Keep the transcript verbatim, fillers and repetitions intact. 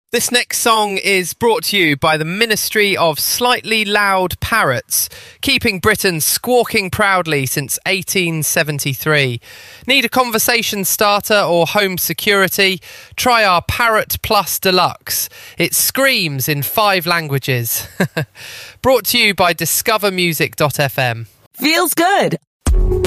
This next song is brought to you by the Ministry of Slightly Loud Parrots, keeping Britain squawking proudly since eighteen seventy-three. Need a conversation starter or home security? Try our Parrot Plus Deluxe. It screams in five languages. Brought to you by discover music dot f m. Feels good.